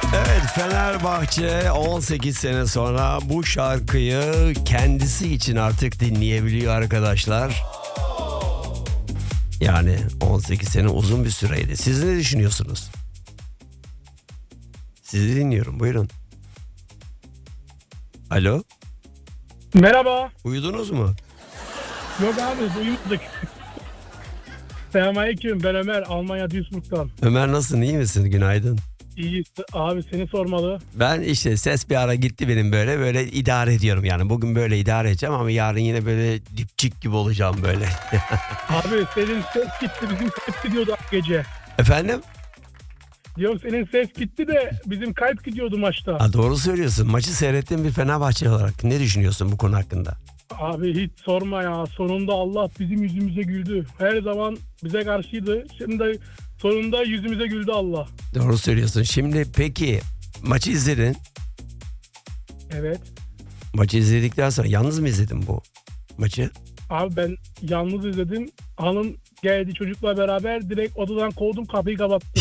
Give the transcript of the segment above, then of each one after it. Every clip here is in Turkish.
Evet, Fenerbahçe 18 sene sonra bu şarkıyı kendisi için artık dinleyebiliyor arkadaşlar. Yani 18 sene uzun bir süreydi. Siz ne düşünüyorsunuz? Sizi dinliyorum, buyurun. Alo, Merhaba. uyudunuz mu? Yok abi uyumadık. Selamünaleyküm. Ben Ömer. Almanya Duisburg'dan. Ömer nasılsın, iyi misin? Günaydın. İyi abi seni sormalı. Ben işte ses bir ara gitti benim, böyle idare ediyorum yani. Bugün böyle idare edeceğim ama yarın yine böyle dipçik gibi olacağım böyle. Abi senin ses gitti. Bizim kalp gidiyordu gece. Efendim? Diyorum senin ses gitti de bizim kalp gidiyordu maçta. Ha, doğru söylüyorsun. Maçı seyrettiğin bir Fenerbahçe olarak ne düşünüyorsun bu konu hakkında? Abi hiç sorma ya. Sonunda Allah bizim yüzümüze güldü. Her zaman bize karşıydı. Şimdi sonunda yüzümüze güldü Allah. Doğru söylüyorsun. Şimdi peki maçı izledin. Evet. Maçı izledikten sonra yalnız mı izledin bu maçı? Abi ben yalnız izledim. Hanım geldi çocukla beraber direkt odadan kovdum, kapıyı kapattım.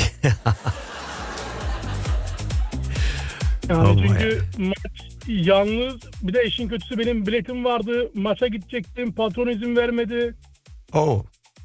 Yani Olma çünkü maç yalnız, bir de işin kötüsü benim biletim vardı. Maça gidecektim, patron izin vermedi. Oo.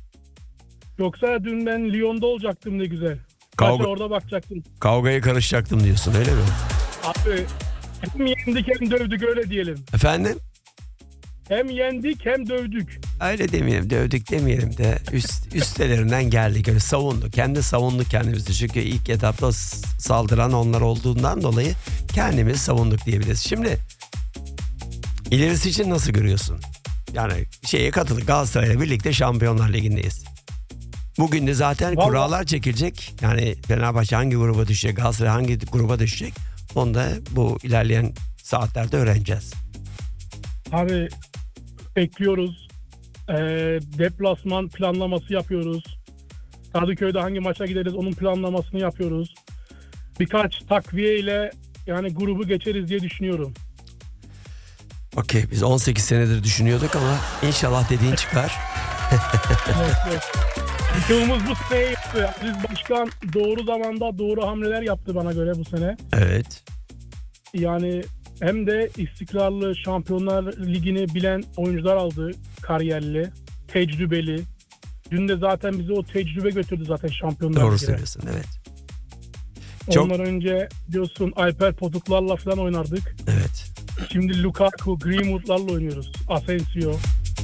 Yoksa dün ben Lyon'da olacaktım, ne güzel. Maça Kavga, orada bakacaktım. kavgaya karışacaktım diyorsun, öyle mi? Abi hem yendik hem dövdük, öyle diyelim. Efendim? Hem yendik hem dövdük. Öyle demeyelim, dövdük demeyelim de üstelerinden geldik, öyle savunduk. Hem de savunduk kendimizi, çünkü ilk etapta saldıran onlar olduğundan dolayı kendimiz savunduk diyebiliriz. Şimdi ilerisi için nasıl görüyorsun? Yani şeye katılık, Galatasaray'la birlikte Şampiyonlar Ligi'ndeyiz. Bugün de zaten Vallahi kurallar çekilecek. Yani Fenerbahçe hangi gruba düşecek, Galatasaray hangi gruba düşecek, onu da bu ilerleyen saatlerde öğreneceğiz. abi bekliyoruz. Deplasman planlaması yapıyoruz. Kadıköy'de hangi maça gideriz onun planlamasını yapıyoruz. Birkaç takviye ile yani grubu geçeriz diye düşünüyorum. Okey, biz 18 senedir düşünüyorduk ama inşallah dediğin çıkar. Evet, evet. Yılımız bu sene yaptı. Aziz Başkan doğru zamanda doğru hamleler yaptı bana göre bu sene. Evet. Yani hem de istikrarlı, Şampiyonlar Ligi'ni bilen oyuncular aldı. Kariyerli, tecrübeli. Dün de zaten bizi o tecrübe götürdü zaten Şampiyonlar Doğru Ligi'ne. söylüyorsun, evet. Çok- Ondan önce biliyorsun Alper Potuklar'la falan oynardık. Evet. Şimdi Lukaku, Greenwood'larla oynuyoruz. Asensio.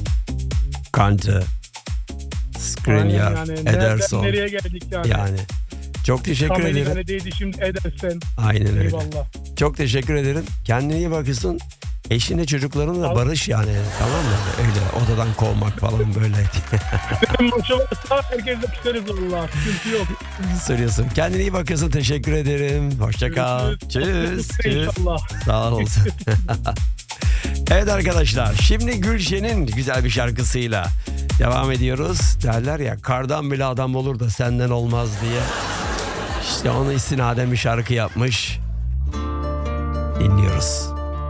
Kante, Skriniar, Aynen yani. Nereden Ederson. nereye geldik yani. Yani. Çok teşekkür ederim. Kamerayı şimdi Edersen. Aynen öyle. Eyvallah. Çok teşekkür ederim. Kendine iyi bakıyorsun. Eşinle çocuklarınla Al. barış yani. Tamam mı? Öyle odadan kovmak falan böyle. Benim maçı varsa herkesle küseriz Allah. Sıkıntı yok. Söylüyorsun. Kendine iyi bakıyorsun. Teşekkür ederim. Hoşça kal. Tschüss. Tschüss. İnşallah. Sağ olasın. Evet arkadaşlar, şimdi Gülşen'in güzel bir şarkısıyla devam ediyoruz. Derler ya, kardan bile adam olur da senden olmaz diye. İşte ona istinaden bir şarkı yapmış. Dinliyoruz.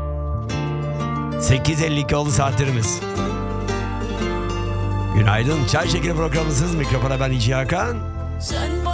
8.52 oldu saatlerimiz. Günaydın. Çay Şekeri programısınız. Mikrofona ben İci Hakan. Sen